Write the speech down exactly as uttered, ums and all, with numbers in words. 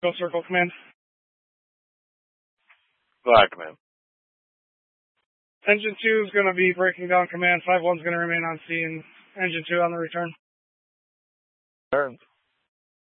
Go circle command. Flag command. Engine two is going to be breaking down command. five one is going to remain on scene. Engine two on the return. Turn.